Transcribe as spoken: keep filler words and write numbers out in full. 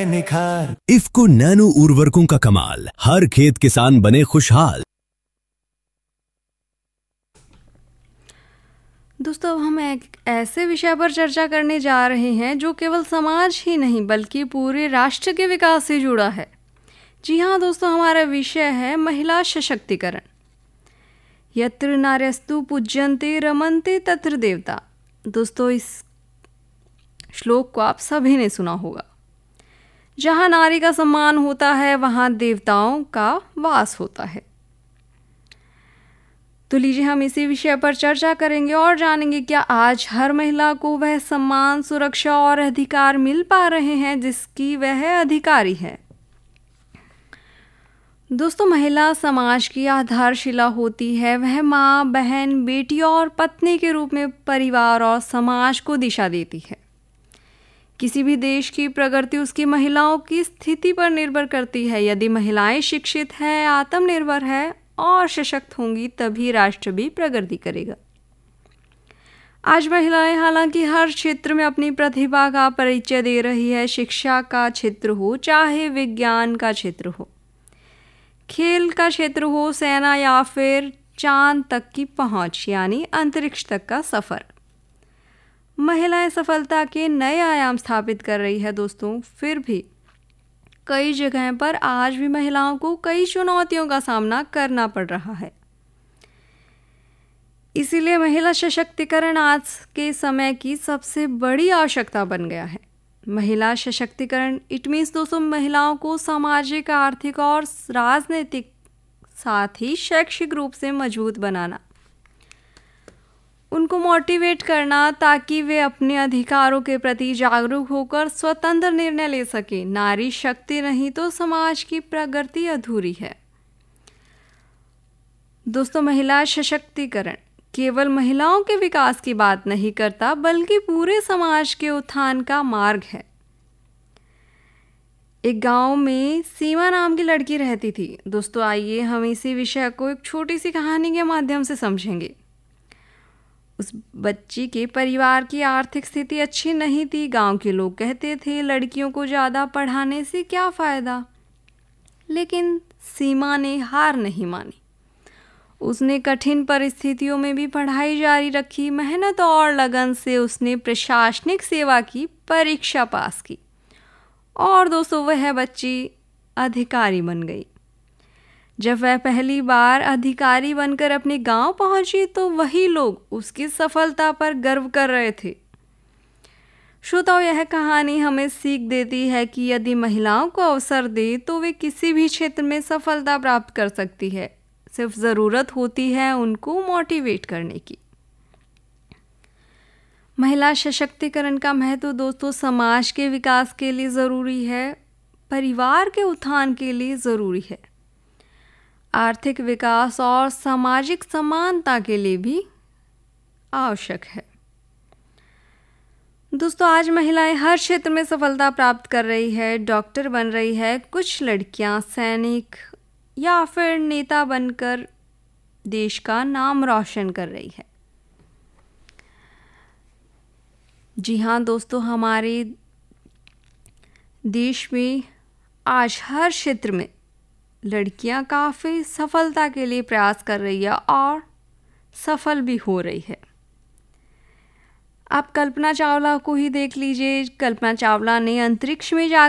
है निखार। इफ्को नैनो उर्वरकों का कमाल, हर खेत किसान बने खुशहाल। दोस्तों, अब हम एक ऐसे विषय पर चर्चा करने जा रहे हैं जो केवल समाज ही नहीं बल्कि पूरे राष्ट्र के विकास से जुड़ा है। जी हाँ दोस्तों, हमारा विषय है महिला सशक्तिकरण। यत्र नार्यस्तु पूज्यन्ते रमन्ते तत्र देवता। दोस्तों, इस श्लोक को आप सभी ने सुना होगा। जहाँ नारी का सम्मान होता है वहाँ देवताओं का वास होता है। तो लीजिए हम इसी विषय पर चर्चा करेंगे और जानेंगे क्या आज हर महिला को वह सम्मान, सुरक्षा और अधिकार मिल पा रहे हैं जिसकी वह अधिकारी है। दोस्तों, महिला समाज की आधारशिला होती है। वह माँ, बहन, बेटी और पत्नी के रूप में परिवार और समाज को दिशा देती है। किसी भी देश की प्रगति उसकी महिलाओं की स्थिति पर निर्भर करती है। यदि महिलाएं शिक्षित हैं, आत्मनिर्भर है और सशक्त होंगी तभी राष्ट्र भी प्रगति करेगा। आज महिलाएं हालांकि हर क्षेत्र में अपनी प्रतिभा का परिचय दे रही है। शिक्षा का क्षेत्र हो, चाहे विज्ञान का क्षेत्र हो, खेल का क्षेत्र हो, सेना या फिर चांद तक की पहुंच यानी अंतरिक्ष तक का सफर, महिलाएं सफलता के नए आयाम स्थापित कर रही है। दोस्तों, फिर भी कई जगह पर आज भी महिलाओं को कई चुनौतियों का सामना करना पड़ रहा है। इसीलिए महिला सशक्तिकरण आज के समय की सबसे बड़ी आवश्यकता बन गया है। महिला सशक्तिकरण इट मीन्स दोस्तों महिलाओं को सामाजिक, आर्थिक और राजनीतिक साथ ही शैक्षिक रूप से मजबूत बनाना, उनको मोटिवेट करना ताकि वे अपने अधिकारों के प्रति जागरूक होकर स्वतंत्र निर्णय ले सके। नारी शक्ति नहीं तो समाज की प्रगति अधूरी है। दोस्तों, महिला सशक्तिकरण केवल महिलाओं के विकास की बात नहीं करता बल्कि पूरे समाज के उत्थान का मार्ग है। एक गांव में सीमा नाम की लड़की रहती थी। दोस्तों, आइए हम इसी विषय को एक छोटी सी कहानी के माध्यम से समझेंगे। उस बच्ची के परिवार की आर्थिक स्थिति अच्छी नहीं थी। गांव के लोग कहते थे लड़कियों को ज़्यादा पढ़ाने से क्या फ़ायदा, लेकिन सीमा ने हार नहीं मानी। उसने कठिन परिस्थितियों में भी पढ़ाई जारी रखी। मेहनत और लगन से उसने प्रशासनिक सेवा की परीक्षा पास की और दोस्तों वह बच्ची अधिकारी बन गई। जब वह पहली बार अधिकारी बनकर अपने गांव पहुंची तो वही लोग उसकी सफलता पर गर्व कर रहे थे। श्रोताओं, यह कहानी हमें सीख देती है कि यदि महिलाओं को अवसर दे तो वे किसी भी क्षेत्र में सफलता प्राप्त कर सकती है। सिर्फ ज़रूरत होती है उनको मोटिवेट करने की। महिला सशक्तिकरण का महत्व दोस्तों समाज के विकास के लिए ज़रूरी है, परिवार के उत्थान के लिए ज़रूरी है, आर्थिक विकास और सामाजिक समानता के लिए भी आवश्यक है। दोस्तों, आज महिलाएं हर क्षेत्र में सफलता प्राप्त कर रही है, डॉक्टर बन रही है, कुछ लड़कियां सैनिक या फिर नेता बनकर देश का नाम रोशन कर रही है। जी हाँ दोस्तों, हमारे देश में आज हर क्षेत्र में लड़कियां काफ़ी सफलता के लिए प्रयास कर रही है और सफल भी हो रही है। आप कल्पना चावला को ही देख लीजिए। कल्पना चावला ने अंतरिक्ष में जा